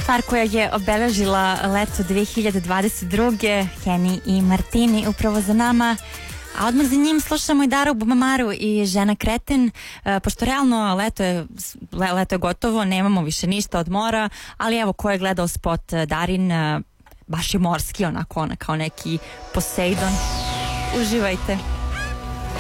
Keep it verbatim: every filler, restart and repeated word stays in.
Stvar koja je obeležila leto dve hiljade dvadeset druge. Kenny i Martini upravo za nama. A odmah za njim slušamo i Daru Bubamaru i Žena kreten, e, pošto realno leto je, leto je gotovo, nemamo više ništa od mora, ali evo ko je gledao spot Darin, e, baš je morski onako, ona kao neki Poseidon. Uživajte.